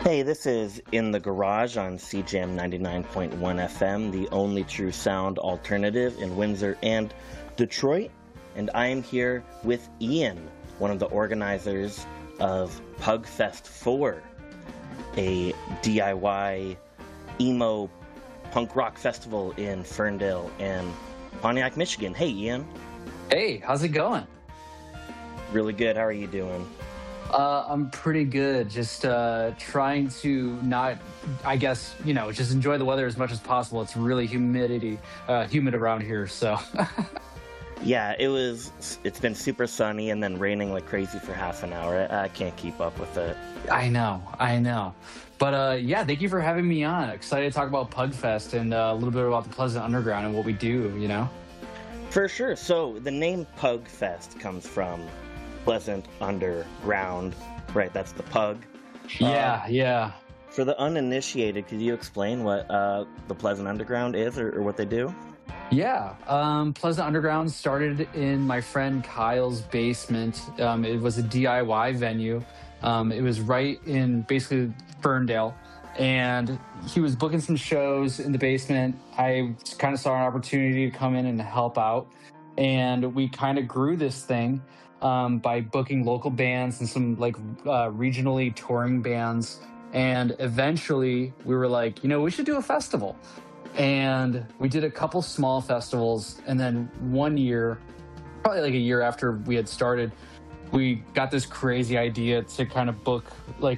Hey, this is In the Garage on CJAM 99.1 FM, the only true sound alternative in Windsor and Detroit. And I am here with Ian, one of the organizers of Pugfest 4, a DIY emo punk rock festival in Ferndale and Pontiac, Michigan. Hey, Ian. Hey, how's it going? Really good. How are you doing? I'm pretty good. Just trying to not, I guess, just enjoy the weather as much as possible. It's really humid around here. So, Yeah, it's been super sunny and then raining like crazy for half an hour. I can't keep up with it. I know. But yeah, thank you for having me on. Excited to talk about Pugfest and a little bit about the Pleasant Underground and what we do. For sure. So the name Pugfest comes from Pleasant Underground, right? That's the pug. Yeah. For the uninitiated, could you explain what the Pleasant Underground is or what they do? Yeah. Pleasant Underground started in my friend Kyle's basement. It was a DIY venue. It was right in basically Ferndale. And he was booking some shows in the basement. I kind of saw an opportunity to come in and help out. And we kind of grew this thing by booking local bands and some regionally touring bands. And eventually we were like, we should do a festival. And we did a couple small festivals. And then one year, probably like a year after we had started, we got this crazy idea to kind of book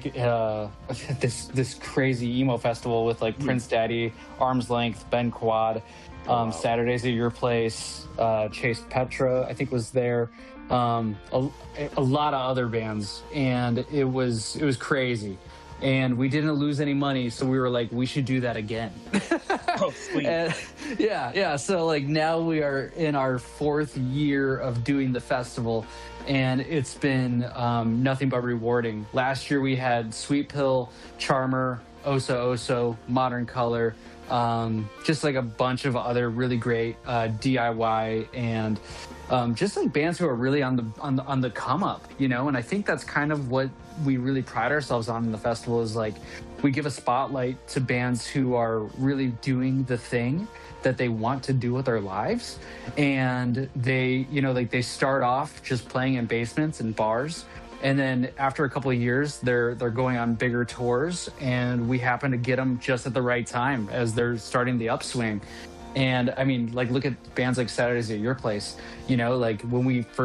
this crazy emo festival with like Prince Daddy, Arm's Length, Ben Quad, Wow. Saturdays at Your Place, Chase Petra, I think was there, a lot of other bands, and it was crazy. And we didn't lose any money, so we were like, we should do that again. Oh, sweet. And, yeah. So like now we are in our fourth year of doing the festival, and it's been nothing but rewarding. Last year we had Sweet Pill, Charmer, Oso Oso, Modern Color, just like a bunch of other really great DIY and just like bands who are really on the come up, And I think that's kind of what we really pride ourselves on in the festival is like we give a spotlight to bands who are really doing the thing that they want to do with their lives, and they they start off just playing in basements and bars, and then after a couple of years they're going on bigger tours, and we happen to get them just at the right time as they're starting the upswing. And I mean, like, look at bands like Saturdays at Your Place. Like when we first